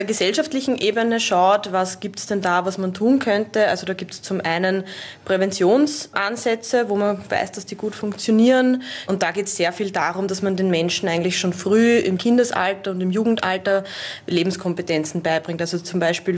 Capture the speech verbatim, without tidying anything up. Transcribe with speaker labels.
Speaker 1: gesellschaftlichen Ebene schaut, was gibt es denn da, was man tun könnte. Also da gibt es zum einen Präventionsansätze, wo man weiß, dass die gut funktionieren. Und da geht es sehr viel darum, dass man den Menschen eigentlich schon früh im Kindesalter und im Jugendalter Lebenskompetenzen beibringt. Also zum Beispiel,